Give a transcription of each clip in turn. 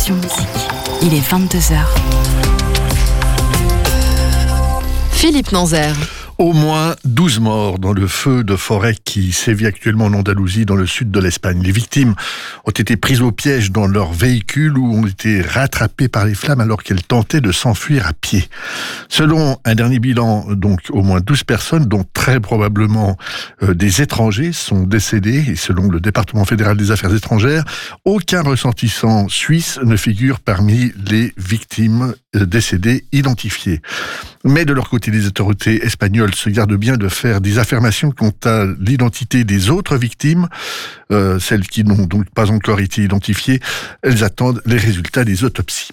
Passion Musique. Il est 22h. Philippe Nanzer. Au moins 12 morts dans le feu de forêt qui sévit actuellement en Andalousie, dans le sud de l'Espagne. Les victimes ont été prises au piège dans leur véhicule ou ont été rattrapées par les flammes alors qu'elles tentaient de s'enfuir à pied. Selon un dernier bilan, donc au moins 12 personnes, dont très probablement des étrangers, sont décédées. Et selon le département fédéral des affaires étrangères, aucun ressortissant suisse ne figure parmi les victimes décédées identifiées. Mais de leur côté, les autorités espagnoles se gardent bien de faire des affirmations quant à l'identité des autres victimes, celles qui n'ont donc pas encore été identifiées. Elles attendent les résultats des autopsies.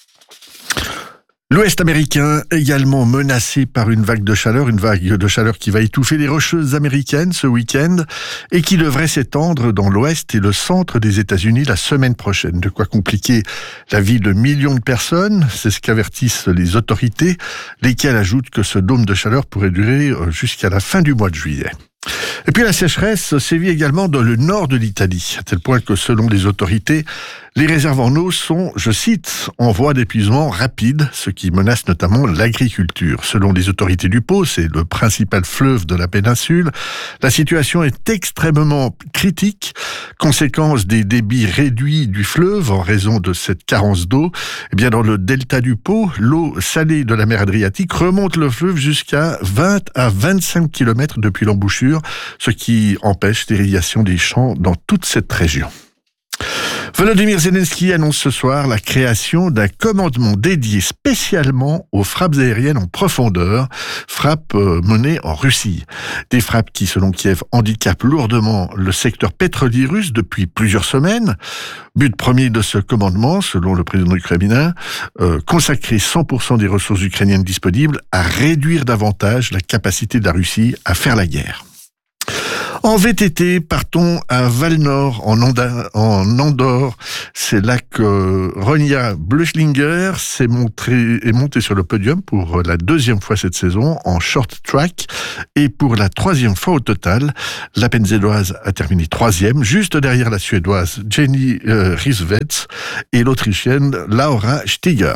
L'Ouest américain également menacé par une vague de chaleur qui va étouffer les Rocheuses américaines ce week-end et qui devrait s'étendre dans l'Ouest et le centre des États-Unis la semaine prochaine. De quoi compliquer la vie de millions de personnes, c'est ce qu'avertissent les autorités, lesquelles ajoutent que ce dôme de chaleur pourrait durer jusqu'à la fin du mois de juillet. Et puis la sécheresse sévit également dans le nord de l'Italie, à tel point que selon les autorités, les réserves en eau sont, je cite, en voie d'épuisement rapide, ce qui menace notamment l'agriculture. Selon les autorités du Pô, c'est le principal fleuve de la péninsule, la situation est extrêmement critique, conséquence des débits réduits du fleuve en raison de cette carence d'eau. Eh bien, dans le delta du Pô, l'eau salée de la mer Adriatique remonte le fleuve jusqu'à 20 à 25 km depuis l'embouchure, ce qui empêche l'irrigation des champs dans toute cette région. Volodymyr Zelensky annonce ce soir la création d'un commandement dédié spécialement aux frappes aériennes en profondeur, frappes menées en Russie. Des frappes qui, selon Kiev, handicapent lourdement le secteur pétrolier russe depuis plusieurs semaines. But premier de ce commandement, selon le président ukrainien, consacrer 100% des ressources ukrainiennes disponibles à réduire davantage la capacité de la Russie à faire la guerre. En VTT, partons à Val-Nord, en Andorre. C'est là que Ronja Blöchlinger est montée sur le podium pour la deuxième fois cette saison en short track et pour la troisième fois au total. La Penzelloise a terminé troisième, juste derrière la Suédoise Jenny Rissveds et l'Autrichienne Laura Stiger.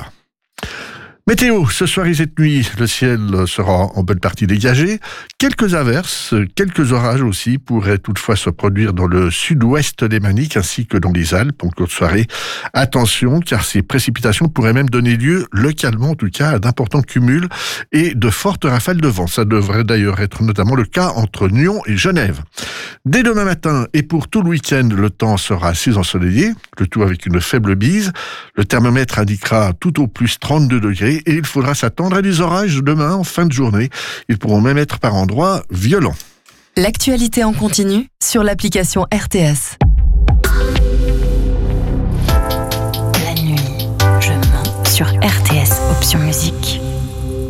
Météo, ce soir et cette nuit, le ciel sera en bonne partie dégagé. Quelques averses, quelques orages aussi pourraient toutefois se produire dans le sud-ouest lémanique ainsi que dans les Alpes en cours de soirée. Attention, car ces précipitations pourraient même donner lieu, localement en tout cas, à d'importants cumuls et de fortes rafales de vent. Ça devrait d'ailleurs être notamment le cas entre Nyon et Genève. Dès demain matin et pour tout le week-end, le temps sera assez ensoleillé, le tout avec une faible bise. Le thermomètre indiquera tout au plus 32 degrés. Et il faudra s'attendre à des orages demain en fin de journée. Ils pourront même être par endroits violents. L'actualité en continu sur l'application RTS.